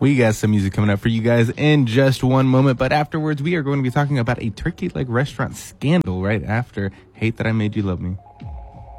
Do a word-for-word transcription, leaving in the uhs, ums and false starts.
We got some music coming up for you guys in just one moment, but afterwards we are going to be talking about a turkey leg restaurant scandal right after Hate That I Made You Love Me.